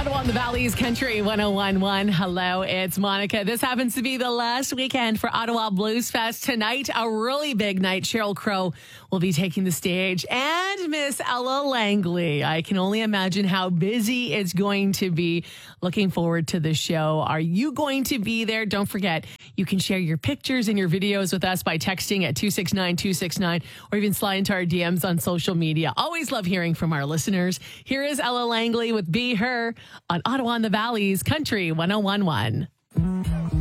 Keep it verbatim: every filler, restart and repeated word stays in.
Ottawa in the Valley's Country one oh one point one. Hello, it's Monica. This happens to be the last weekend for Ottawa Blues Fest. Tonight, a really big night. Sheryl Crow will be taking the stage, and Miss Ella Langley. I can only imagine how busy it's going to be. Looking forward to the show. Are you going to be there? Don't forget, you can share your pictures and your videos with us by texting at two six nine two six nine or even slide into our D Ms on social media. Always love hearing from our listeners. Here is Ella Langley with Be Her on Ottawa in the Valley's Country one oh one point one.